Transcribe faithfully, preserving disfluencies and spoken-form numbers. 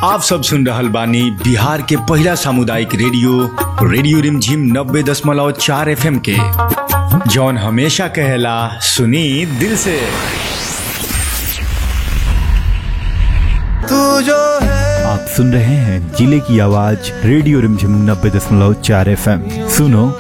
आप सब सुन रहल बानी बिहार के पहला सामुदायिक रेडियो रेडियो रिमझिम नब्बे दशमलव चार एफ एम के, जौन हमेशा कहेला सुनी दिल से। तू जो है आप सुन रहे हैं जिले की आवाज रेडियो रिमझिम नब्बे दशमलव चार एफ एम। सुनो